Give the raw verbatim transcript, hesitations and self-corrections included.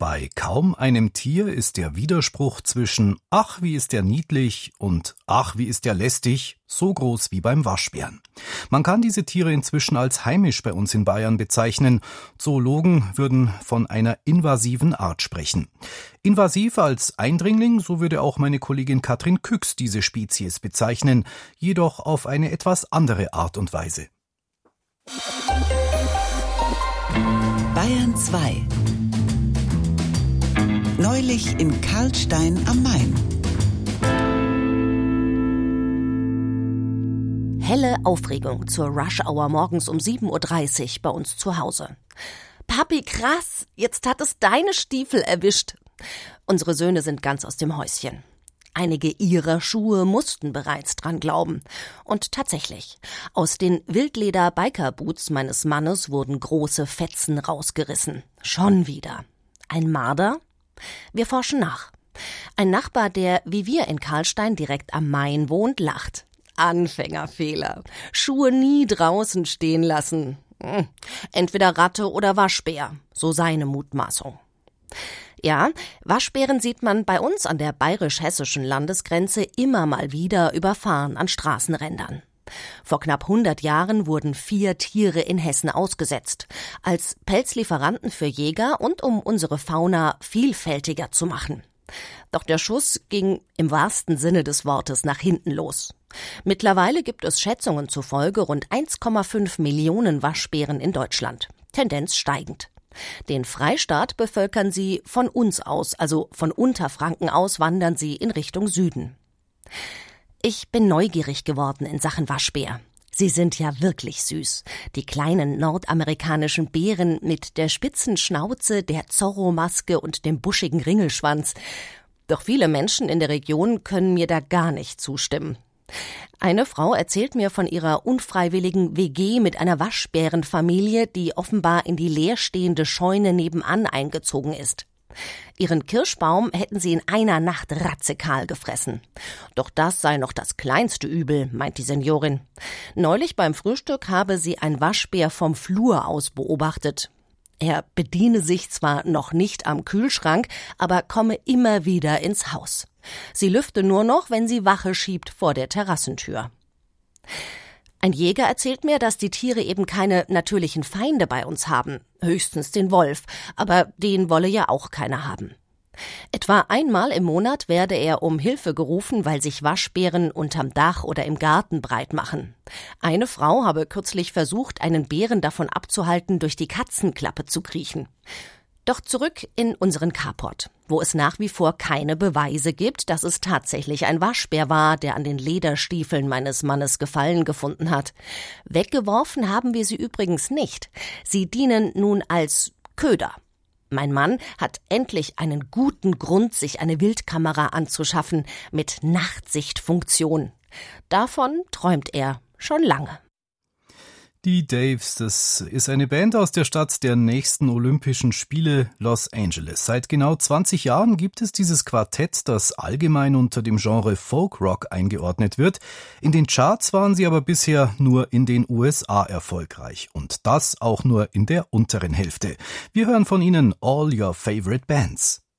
Bei kaum einem Tier ist der Widerspruch zwischen »Ach, wie ist der niedlich« und »Ach, wie ist der lästig« so groß wie beim Waschbären. Man kann diese Tiere inzwischen als heimisch bei uns in Bayern bezeichnen. Zoologen würden von einer invasiven Art sprechen. Invasiv als Eindringling, so würde auch meine Kollegin Katrin Küchs diese Spezies bezeichnen, jedoch auf eine etwas andere Art und Weise. Bayern zwei. Neulich in Karlstein am Main. Helle Aufregung zur Rush-Hour morgens um sieben Uhr dreißig bei uns zu Hause. Papi, krass, jetzt hat es deine Stiefel erwischt. Unsere Söhne sind ganz aus dem Häuschen. Einige ihrer Schuhe mussten bereits dran glauben. Und tatsächlich, aus den Wildleder-Biker-Boots meines Mannes wurden große Fetzen rausgerissen. Schon wieder. Ein Marder? Wir forschen nach. Ein Nachbar, der wie wir in Karlstein direkt am Main wohnt, lacht. Anfängerfehler. Schuhe nie draußen stehen lassen. Hm. Entweder Ratte oder Waschbär. So seine Mutmaßung. Ja, Waschbären sieht man bei uns an der bayerisch-hessischen Landesgrenze immer mal wieder überfahren an Straßenrändern. Vor knapp hundert Jahren wurden vier Tiere in Hessen ausgesetzt, als Pelzlieferanten für Jäger und um unsere Fauna vielfältiger zu machen. Doch der Schuss ging im wahrsten Sinne des Wortes nach hinten los. Mittlerweile gibt es Schätzungen zufolge rund eins Komma fünf Millionen Waschbären in Deutschland, Tendenz steigend. Den Freistaat bevölkern sie von uns aus, also von Unterfranken aus wandern sie in Richtung Süden. Ich bin neugierig geworden in Sachen Waschbär. Sie sind ja wirklich süß. Die kleinen nordamerikanischen Bären mit der spitzen Schnauze, der Zorro-Maske und dem buschigen Ringelschwanz. Doch viele Menschen in der Region können mir da gar nicht zustimmen. Eine Frau erzählt mir von ihrer unfreiwilligen W G mit einer Waschbärenfamilie, die offenbar in die leerstehende Scheune nebenan eingezogen ist. Ihren Kirschbaum hätten sie in einer Nacht radikal gefressen. Doch das sei noch das kleinste Übel, meint die Seniorin. Neulich beim Frühstück habe sie ein Waschbär vom Flur aus beobachtet. Er bediene sich zwar noch nicht am Kühlschrank, aber komme immer wieder ins Haus. Sie lüfte nur noch, wenn sie Wache schiebt vor der Terrassentür. Ein Jäger erzählt mir, dass die Tiere eben keine natürlichen Feinde bei uns haben, höchstens den Wolf, aber den wolle ja auch keiner haben. Etwa einmal im Monat werde er um Hilfe gerufen, weil sich Waschbären unterm Dach oder im Garten breit machen. Eine Frau habe kürzlich versucht, einen Bären davon abzuhalten, durch die Katzenklappe zu kriechen. Doch zurück in unseren Carport, wo es nach wie vor keine Beweise gibt, dass es tatsächlich ein Waschbär war, der an den Lederstiefeln meines Mannes Gefallen gefunden hat. Weggeworfen haben wir sie übrigens nicht. Sie dienen nun als Köder. Mein Mann hat endlich einen guten Grund, sich eine Wildkamera anzuschaffen mit Nachtsichtfunktion. Davon träumt er schon lange. Die Daves, das ist eine Band aus der Stadt der nächsten Olympischen Spiele, Los Angeles. Seit genau zwanzig Jahren gibt es dieses Quartett, das allgemein unter dem Genre Folk-Rock eingeordnet wird. In den Charts waren sie aber bisher nur in den U S A erfolgreich. Und das auch nur in der unteren Hälfte. Wir hören von ihnen All Your Favorite Bands.